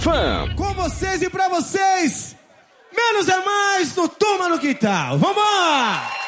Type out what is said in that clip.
Fã. Com vocês e pra vocês, menos é mais no Turma no Quintal. Vambora!